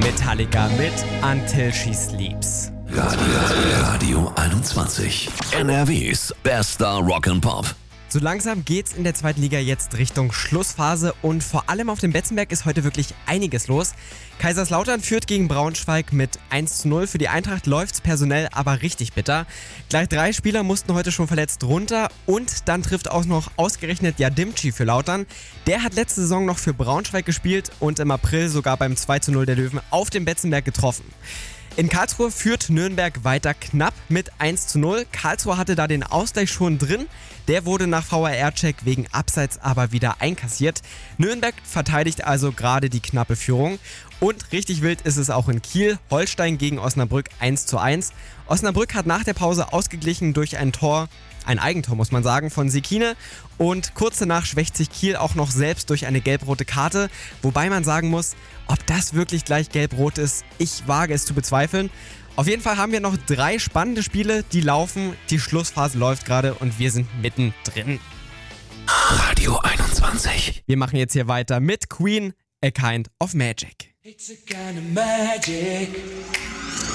Metallica mit Until She Sleeps. Radio 21. NRWs bester Rock'n'Pop. So langsam geht's in der zweiten Liga jetzt Richtung Schlussphase und vor allem auf dem Betzenberg ist heute wirklich einiges los. Kaiserslautern führt gegen Braunschweig mit 1:0. Für die Eintracht läuft's personell aber richtig bitter. Gleich 3 Spieler mussten heute schon verletzt runter und dann trifft auch noch ausgerechnet Jadimci für Lautern. Der hat letzte Saison noch für Braunschweig gespielt und im April sogar beim 2:0 der Löwen auf dem Betzenberg getroffen. In Karlsruhe führt Nürnberg weiter knapp mit 1:0. Karlsruhe hatte da den Ausgleich schon drin. Der wurde nach VAR-Check wegen Abseits aber wieder einkassiert. Nürnberg verteidigt also gerade die knappe Führung. Und richtig wild ist es auch in Kiel. Holstein gegen Osnabrück 1:1. Osnabrück hat nach der Pause ausgeglichen durch ein Tor. Ein Eigentor, muss man sagen, von Sekine. Und kurz danach schwächt sich Kiel auch noch selbst durch eine gelb-rote Karte. Wobei man sagen muss, ob das wirklich gleich gelb-rot ist, ich wage es zu bezweifeln. Auf jeden Fall haben wir noch 3 spannende Spiele, die laufen. Die Schlussphase läuft gerade und wir sind mittendrin. Radio 21. Wir machen jetzt hier weiter mit Queen, A Kind of Magic. It's a kind of magic.